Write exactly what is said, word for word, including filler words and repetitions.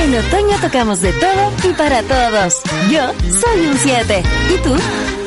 En otoño tocamos de todo y para todos. Yo soy un siete. ¿Y tú?